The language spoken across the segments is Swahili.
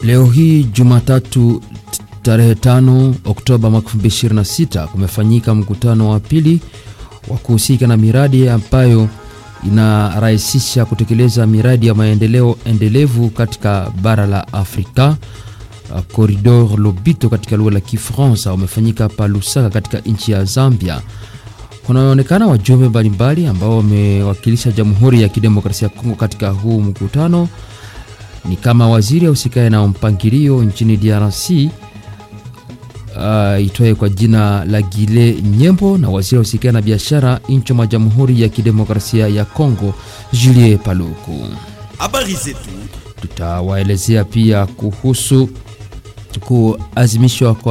Leo hii Jumatatu tarehe 5 Oktoba mwaka 2026 kumefanyika mkutano wa pili wa kuhusika na miradi ambayo inarahisisha kutekeleza miradi ya maendeleo endelevu katika bara la Afrika. Corridor Lobito katika lugha la Kifaransa umefanyika pa Lusaka katika nchi ya Zambia. Kunaonekana wajumbe mbalimbali ambao wamewakilisha Jamhuri ya Kidemokrasia ya Kongo katika huu mkutano. Ni kama waziri usikae na mpangilio nchini DRC itoe kwa jina la Gile Nyembo, na waziri usikae na biashara nchi ya Jamhuri ya Kidemokrasia ya Kongo Julien Paluku. Habari zetu tutawaelezea pia kuhusu kuazimishwa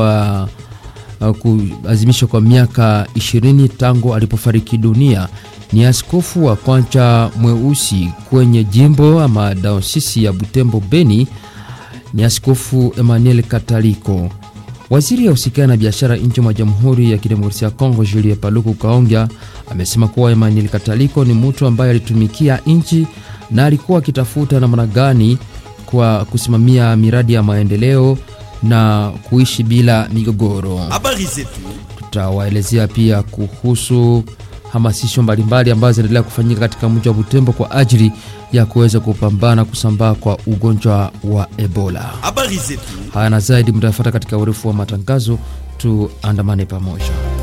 kwa miaka 20 tangu alipofariki dunia ni askofu wa kwanza mweusi kwenye jimbo ama dayosisi ya Butembo Beni, ni Askofu Emmanuel Kataliko. Waziri usikae na biashara nchi ya Jamhuri ya Kidemokrasia ya Kongo Julien Paluku Kaongea amesema kuwa Emmanuel Kataliko ni mtu ambaye alitumikia nchi na alikuwa akitafuta namna gani kwa kusimamia miradi ya maendeleo na kuishi bila migogoro. Habari zetu tutawaelezea pia kuhusu hamasisho mbalimbali ambazo zinaendelea kufanyika katika mji wa Butembo kwa ajili ya kuweza kupambana kusambaa kwa ugonjwa wa Ebola. Habari zetu haya na zaidi mtafuata katika urefu wa matangazo, tuandamane pamoja.